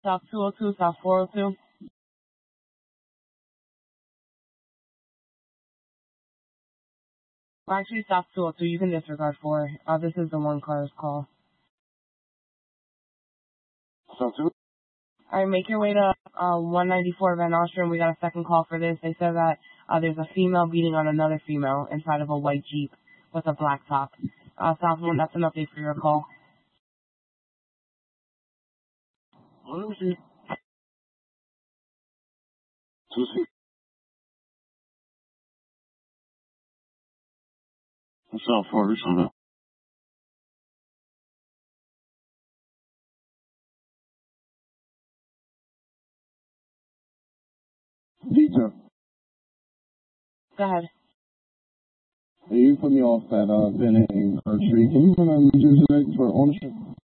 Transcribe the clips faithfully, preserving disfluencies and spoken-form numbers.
South two oh two, South four oh two. Well, actually, South two oh two. You can disregard four. Uh, this is the one car's call. South two? Alright, make your way to uh, one ninety-four Van Ostrom. We got a second call for this. They said that uh, there's a female beating on another female inside of a white Jeep with a black top. Uh, South one, that's an update for your call. Let me see. two six. South four, Richmond. Detail. Go ahead. Hey, you put me off at uh, Bennett and Kirk Street. Can you remember me just today for ownership?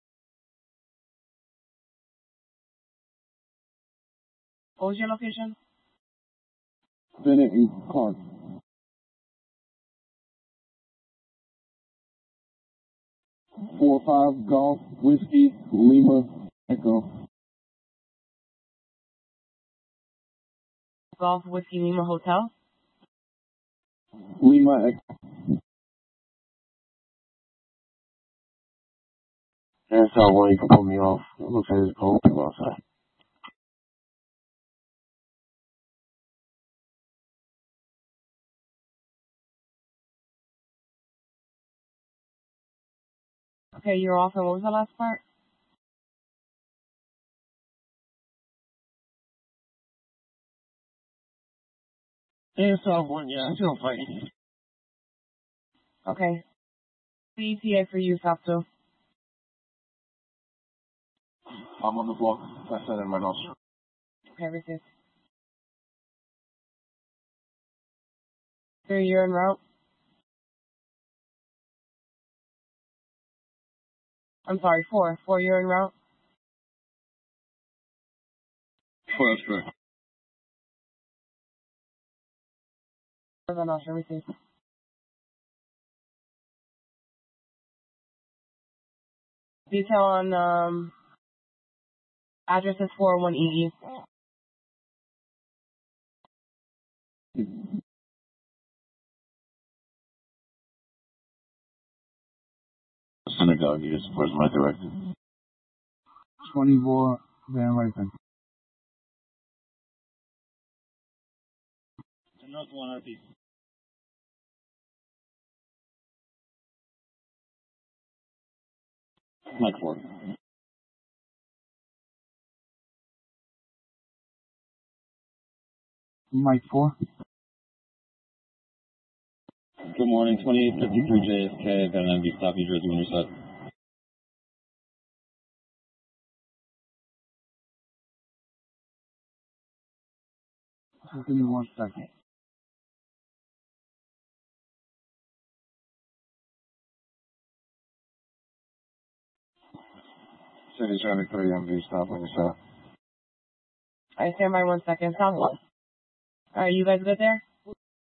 What was your location? Bennett and Clark. Four five Golf Whiskey Lima Echo. Golf Whiskey Lima Hotel. Lima Echo. That's how well you can pull me off. It looks like there's cold people outside. Okay, you're off, and what was the last part? And South one, yeah, I feel fighting. Okay. The E T A for you, South two. I'm on the block. I said in my nostril. Okay, received. Three, you're en route. I'm sorry, four. Four, you're en route. Four, that's correct. Van Ostrom, received. Detail on, um, address is four oh one E E. Synagogue is, where's my director? twenty-four Van Rypen. Another one R P. Mike four. Mike four. Good morning, twenty-eight fifty-three J S K, got an M V stop, New Jersey, when you're set. Just give me one second. City seventy-three M V stop when you're set. Alright, stand by one second. South one. Alright, you guys good there?